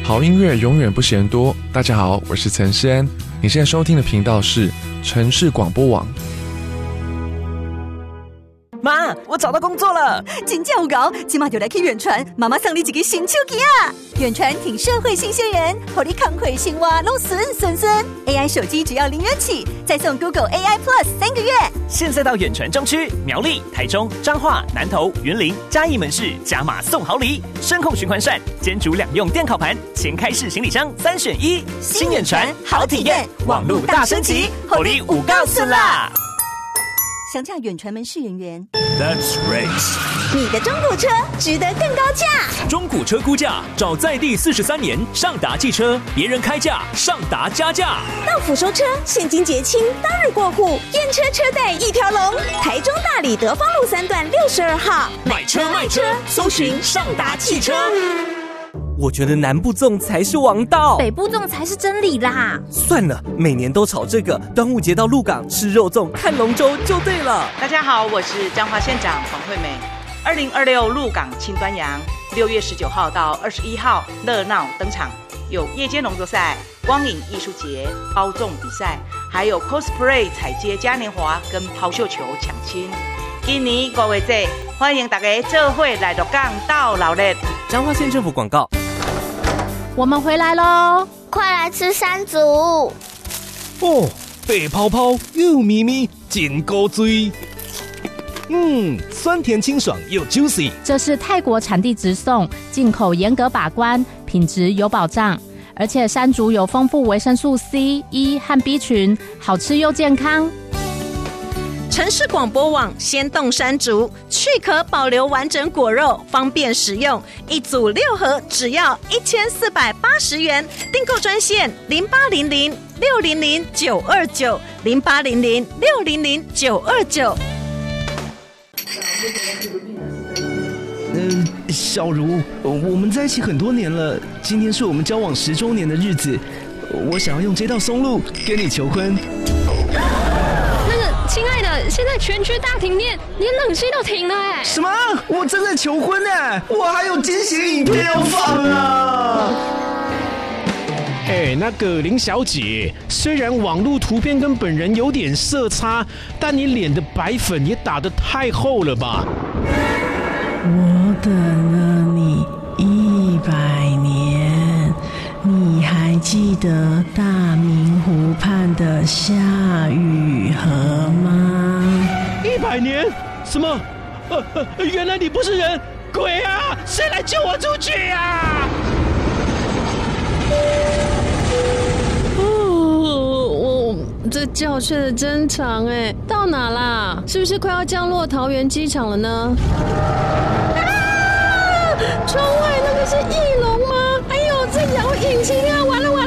好音乐永远不嫌多。大家好，我是陈诗安，你现在收听的频道是城市广播网。 妈，我找到工作了！ 真正有够，今晚就来去远传，妈妈送你一个新手机啊！远传挺社会新鲜人，让你康回生活都顺。AI 手机只要0元起，再送 Google AI Plus 3个月。 现在到远传中区、苗栗、台中、彰化、南投、云林、嘉义门市加码送好礼，声控循环扇、煎煮两用电烤盘、前开式行李箱3选1。新远传好体验，网路大升级，火力5告诉啦！ 详洽远传门市人员。 That's race。 你的中古车值得更高价。 中古车估价找在地43年上达汽车，别人开价，上达加价。 到府收车，现金结清，当日过户，验车车贷一条龙。台中大里德芳路3段62号， 买车卖车，搜寻上达汽车。 我觉得南部粽才是王道， 北部粽才是真理啦。 算了，每年都炒这个，端午节到鹿港吃肉粽、看龙舟就对了。 大家好，我是彰化县长黄惠美。2026鹿港庆端阳，6月19号到21号热闹登场，有夜间农作赛、光影艺术节、包粽比赛，还有 cosplay 彩街嘉年华跟抛绣球抢亲。今年5月节，欢迎大家做伙来鹿港斗热闹。 彰化县政府广告。 我们回来咯， 快来吃山竹哦，白泡泡又咪咪，真够醉。酸甜清爽又 juicy。 这是泰国产地直送，进口严格把关，品质有保障。而且山竹有丰富维生素 C、E 和 B 群，好吃又健康。 城市广播网鲜冻山竹，去壳保留完整果肉，方便食用。一组6盒，只要1480元。订购专线0800600929 0800600929。 小茹，我们在一起很多年了，今天是我们交往10周年的日子，我想要用这道松露跟你求婚。 亲爱的，现在全区大停电，连冷气都停了哎！ 什么？我正在求婚哎！我还有惊喜影片要放啊！ 那个林小姐，虽然网络图片跟本人有点色差，但你脸的白粉也打得太厚了吧？ 我等了你100年，你还记得大明湖畔的夏雨荷吗 ？100年？什么？原来你不是人，鬼啊！谁来救我出去啊？ 这觉睡得真长哎，到哪啦？是不是快要降落桃园机场了呢？窗外那个是翼龙吗？哎呦，这摇引擎啊！完了！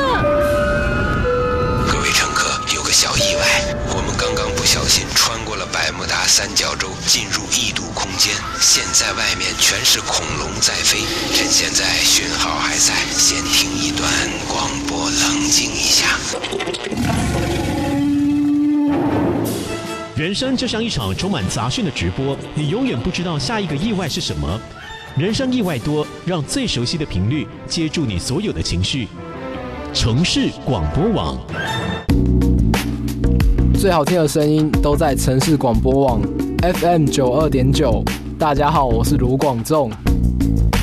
各位乘客，有个小意外，我们刚刚不小心穿过了百慕达三角洲，进入异度空间。现在外面全是恐龙在飞，趁现在讯号还在，先听一段广播，冷静一下。 人生就像一场充满杂讯的直播，你永远不知道下一个意外是什么。人生意外多，让最熟悉的频率接住你所有的情绪。城市广播网， 最好听的声音都在城市广播网 FM 92.9。大家好，我是卢广仲。